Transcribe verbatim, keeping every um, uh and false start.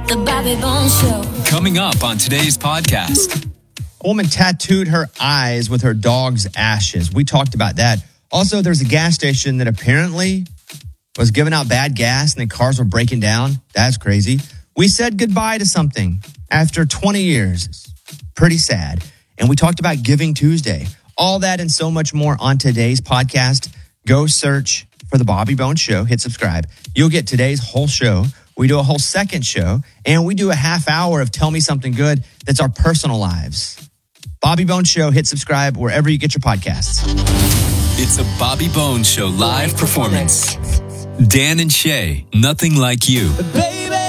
The Bobby Bones Show. Coming up on today's podcast. A woman tattooed her eyes with her dog's ashes. We talked about that. Also, there's a gas station that apparently was giving out bad gas and the cars were breaking down. That's crazy. We said goodbye to something after twenty years. It's pretty sad. And we talked about Giving Tuesday. All that and so much more on today's podcast. Go search for The Bobby Bones Show. Hit subscribe. You'll get today's whole show. We do a whole second show, and we do a half hour of Tell Me Something Good that's our personal lives. Bobby Bones Show. Hit subscribe wherever you get your podcasts. It's a Bobby Bones Show live performance. Dan and Shay, Nothing Like You.